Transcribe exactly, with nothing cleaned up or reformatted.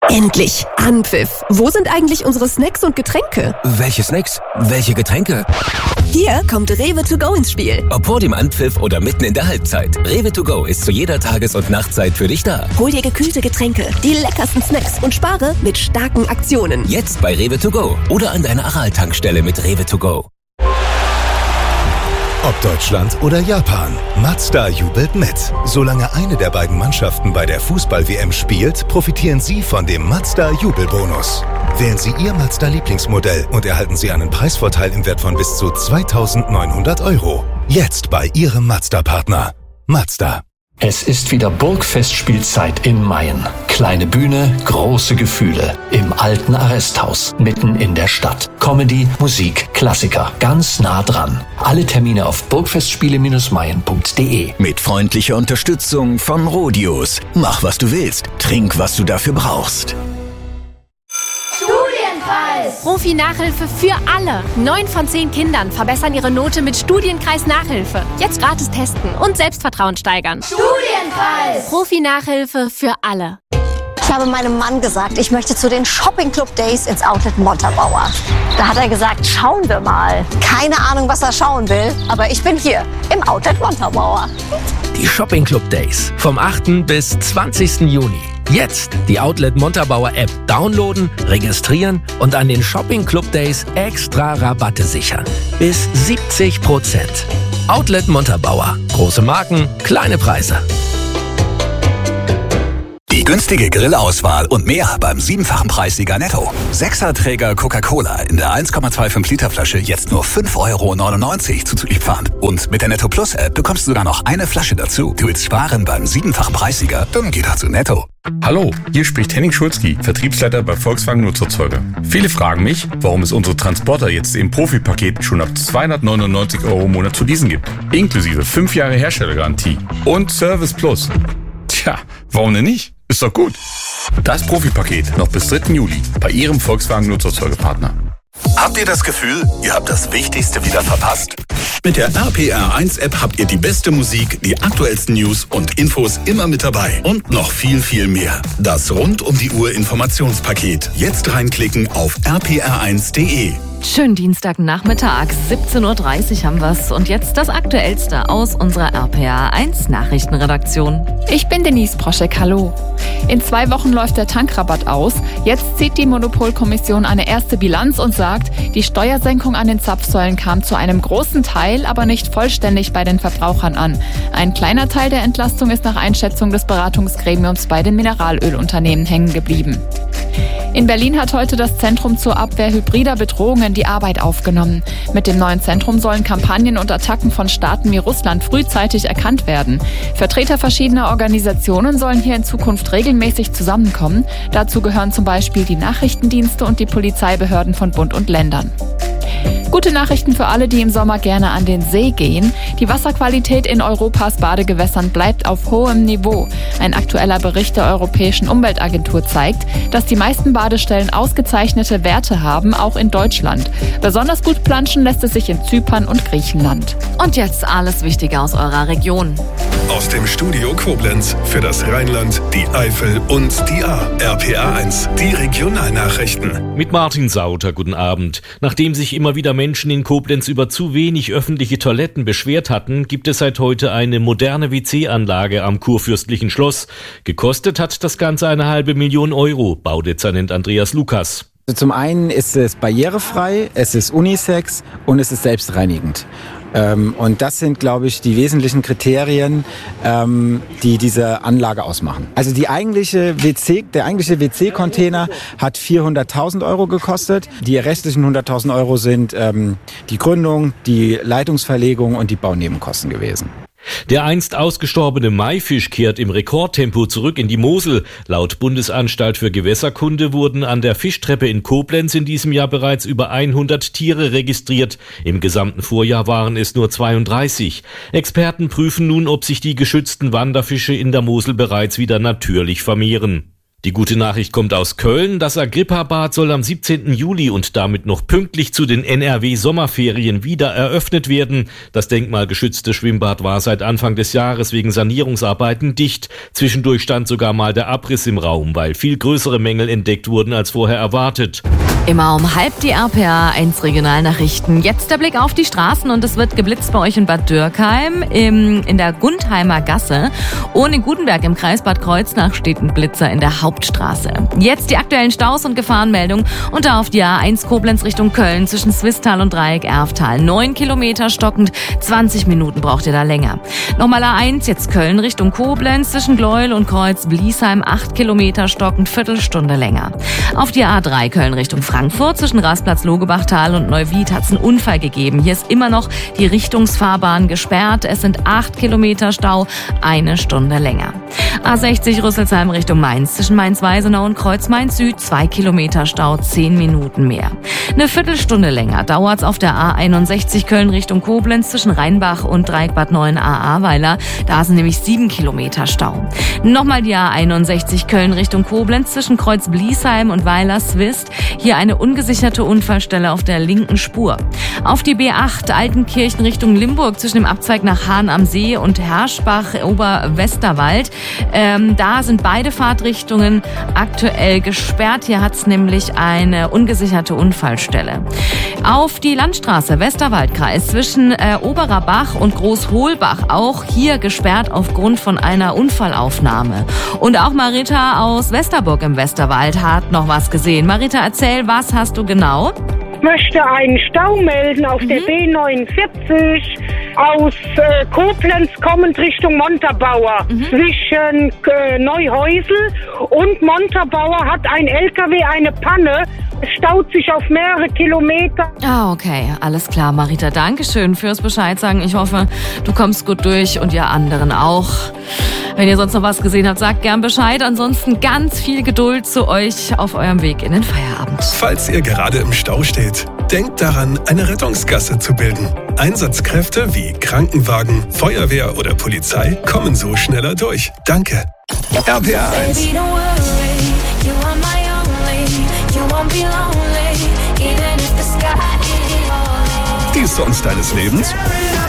Endlich! Anpfiff! Wo sind eigentlich unsere Snacks und Getränke? Welche Snacks? Welche Getränke? Hier kommt Rewe to go ins Spiel. Ob vor dem Anpfiff oder mitten in der Halbzeit. Rewe to go ist zu jeder Tages- und Nachtzeit für dich da. Hol dir gekühlte Getränke, die leckersten Snacks und spare mit starken Aktionen. Jetzt bei Rewe to go oder an deiner Aral-Tankstelle mit Rewe to go. Ob Deutschland oder Japan, Mazda jubelt mit. Solange eine der beiden Mannschaften bei der Fußball-W M spielt, profitieren Sie von dem Mazda-Jubelbonus. Wählen Sie Ihr Mazda-Lieblingsmodell und erhalten Sie einen Preisvorteil im Wert von bis zu zweitausendneunhundert Euro. Jetzt bei Ihrem Mazda-Partner. Mazda. Es ist wieder Burgfestspielzeit in Mayen. Kleine Bühne, große Gefühle. Im alten Arresthaus, mitten in der Stadt. Comedy, Musik, Klassiker. Ganz nah dran. Alle Termine auf burgfestspiele Bindestrich mayen punkt de. Mit freundlicher Unterstützung von Rodius. Mach, was du willst. Trink, was du dafür brauchst. Profi-Nachhilfe für alle. Neun von zehn Kindern verbessern ihre Note mit Studienkreis-Nachhilfe. Jetzt gratis testen und Selbstvertrauen steigern. Studienkreis! Profi-Nachhilfe für alle. Ich habe meinem Mann gesagt, ich möchte zu den Shopping Club Days ins Outlet Montabaur. Da hat er gesagt, schauen wir mal. Keine Ahnung, was er schauen will, aber ich bin hier im Outlet Montabaur. Die Shopping Club Days vom achten bis zwanzigsten Juni. Jetzt die Outlet Montabaur App downloaden, registrieren und an den Shopping Club Days extra Rabatte sichern. Bis siebzig Prozent. Outlet Montabaur. Große Marken, kleine Preise. Die günstige Grillauswahl und mehr beim siebenfachen Preissieger Netto. Sechserträger Coca-Cola in der eins Komma fünfundzwanzig Liter Flasche jetzt nur fünf Euro neunundneunzig zuzüglich Pfand. Und mit der Netto Plus App bekommst du sogar noch eine Flasche dazu. Du willst sparen beim siebenfachen Preissieger? Dann geh doch zu Netto. Hallo, hier spricht Henning Schulzki, Vertriebsleiter bei Volkswagen Nutzerzeuger. Viele fragen mich, warum es unsere Transporter jetzt im Profipaket schon ab zweihundertneunundneunzig Euro im Monat zu leasen gibt. Inklusive fünf Jahre Herstellergarantie und Service Plus. Tja, warum denn nicht? Ist doch gut. Das Profipaket noch bis dritten Juli bei Ihrem Volkswagen Nutzerzeugerpartner. Habt ihr das Gefühl, ihr habt das Wichtigste wieder verpasst? Mit der R P R eins App habt ihr die beste Musik, die aktuellsten News und Infos immer mit dabei. Und noch viel, viel mehr. Das rund um die Uhr Informationspaket. Jetzt reinklicken auf r p r eins punkt de. Schönen Dienstagnachmittag, siebzehn Uhr dreißig haben wir's. Und jetzt das Aktuellste aus unserer R P R eins Nachrichtenredaktion. Ich bin Denise Proschek, hallo. In zwei Wochen läuft der Tankrabatt aus. Jetzt zieht die Monopolkommission eine erste Bilanz und sagt, die Steuersenkung an den Zapfsäulen kam zu einem großen Teil, aber nicht vollständig bei den Verbrauchern an. Ein kleiner Teil der Entlastung ist nach Einschätzung des Beratungsgremiums bei den Mineralölunternehmen hängen geblieben. In Berlin hat heute das Zentrum zur Abwehr hybrider Bedrohungen die Arbeit aufgenommen. Mit dem neuen Zentrum sollen Kampagnen und Attacken von Staaten wie Russland frühzeitig erkannt werden. Vertreter verschiedener Organisationen sollen hier in Zukunft regelmäßig zusammenkommen. Dazu gehören zum Beispiel die Nachrichtendienste und die Polizeibehörden von Bund und Ländern. Gute Nachrichten für alle, die im Sommer gerne an den See gehen. Die Wasserqualität in Europas Badegewässern bleibt auf hohem Niveau. Ein aktueller Bericht der Europäischen Umweltagentur zeigt, dass die meisten Badestellen ausgezeichnete Werte haben, auch in Deutschland. Besonders gut planschen lässt es sich in Zypern und Griechenland. Und jetzt alles Wichtige aus eurer Region. Aus dem Studio Koblenz für das Rheinland, die Eifel und die A. R P R eins, die Regionalnachrichten. Mit Martin Sauter, guten Abend. Nachdem sich immer wieder Menschen in Koblenz über zu wenig öffentliche Toiletten beschwert hatten, gibt es seit heute eine moderne W C-Anlage am Kurfürstlichen Schloss. Gekostet hat das Ganze eine halbe Million Euro. Baudezernent Andreas Lukas. Zum einen ist es barrierefrei, es ist unisex und es ist selbstreinigend. Ähm, und das sind, glaube ich, die wesentlichen Kriterien, ähm, die diese Anlage ausmachen. Also die eigentliche W C, der eigentliche W C-Container hat vierhunderttausend Euro gekostet. Die restlichen hunderttausend Euro sind ähm, die Gründung, die Leitungsverlegung und die Baunebenkosten gewesen. Der einst ausgestorbene Maifisch kehrt im Rekordtempo zurück in die Mosel. Laut Bundesanstalt für Gewässerkunde wurden an der Fischtreppe in Koblenz in diesem Jahr bereits über hundert Tiere registriert. Im gesamten Vorjahr waren es nur zweiunddreißig. Experten prüfen nun, ob sich die geschützten Wanderfische in der Mosel bereits wieder natürlich vermehren. Die gute Nachricht kommt aus Köln. Das Agrippa-Bad soll am siebzehnten Juli und damit noch pünktlich zu den N R W-Sommerferien wieder eröffnet werden. Das denkmalgeschützte Schwimmbad war seit Anfang des Jahres wegen Sanierungsarbeiten dicht. Zwischendurch stand sogar mal der Abriss im Raum, weil viel größere Mängel entdeckt wurden als vorher erwartet. Immer um halb die R P A eins Regionalnachrichten. Jetzt der Blick auf die Straßen und es wird geblitzt bei euch in Bad Dürkheim im, in der Gundheimer Gasse. Und in Gutenberg im Kreis Bad Kreuznach steht ein Blitzer in der Hauptstraße. Jetzt die aktuellen Staus und Gefahrenmeldungen und da auf die A eins Koblenz Richtung Köln zwischen Swisttal und Dreieck Erftal. Neun Kilometer stockend, zwanzig Minuten braucht ihr da länger. Nochmal A eins, jetzt Köln Richtung Koblenz zwischen Gleuel und Kreuz Bliesheim. Acht Kilometer stockend, Viertelstunde länger. Auf die A drei Köln Richtung Frankfurt zwischen Rastplatz Logebachtal und Neuwied hat es einen Unfall gegeben. Hier ist immer noch die Richtungsfahrbahn gesperrt. Es sind acht Kilometer Stau, eine Stunde länger. A sechzig Rüsselsheim Richtung Mainz zwischen Mainz-Weisenau und Kreuz-Mainz-Süd, zwei Kilometer Stau, zehn Minuten mehr. Eine Viertelstunde länger dauert's auf der A einundsechzig Köln Richtung Koblenz zwischen Rheinbach und Dreieck Bad Neuenahr-Ahrweiler. Da sind nämlich sieben Kilometer Stau. Nochmal die A einundsechzig Köln Richtung Koblenz zwischen Kreuz Bliesheim und Weiler-Swist. Hier eine ungesicherte Unfallstelle auf der linken Spur. Auf die B acht Altenkirchen Richtung Limburg zwischen dem Abzweig nach Hahn am See und Herschbach Oberwesterwald. Ähm, da sind beide Fahrtrichtungen aktuell gesperrt. Hier hat's nämlich eine ungesicherte Unfallstelle. Auf die Landstraße Westerwaldkreis zwischen äh, Oberer Bach und Großholbach, auch hier gesperrt aufgrund von einer Unfallaufnahme. Und auch Marita aus Westerburg im Westerwald hat noch was gesehen. Marita, erzähl, was hast du genau? Ich möchte einen Stau melden auf mhm. der B neunundvierzig aus äh, Koblenz kommend Richtung Montabaur. Mhm. Zwischen äh, Neuhäusel und Montabaur hat ein L K W eine Panne. Es staut sich auf mehrere Kilometer. Ah, okay. Alles klar, Marita. Dankeschön fürs Bescheid sagen. Ich hoffe, du kommst gut durch und ihr anderen auch. Wenn ihr sonst noch was gesehen habt, sagt gern Bescheid. Ansonsten ganz viel Geduld zu euch auf eurem Weg in den Feierabend. Falls ihr gerade im Stau steht, denkt daran, eine Rettungsgasse zu bilden. Einsatzkräfte wie Krankenwagen, Feuerwehr oder Polizei kommen so schneller durch. Danke. R P A eins. Die Songs deines Lebens?